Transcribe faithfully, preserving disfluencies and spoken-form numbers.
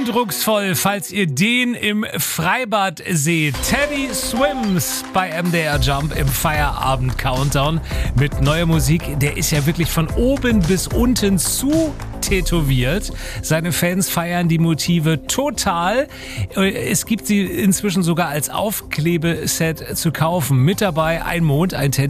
eindrucksvoll, falls ihr den im Freibad seht. Teddy Swims bei M D R Jump im Feierabend-Countdown mit neuer Musik. Der ist ja wirklich von oben bis unten zu tätowiert. Seine Fans feiern die Motive total. Es gibt sie inzwischen sogar als Aufklebeset zu kaufen. Mit dabei ein Mond, ein Teddy.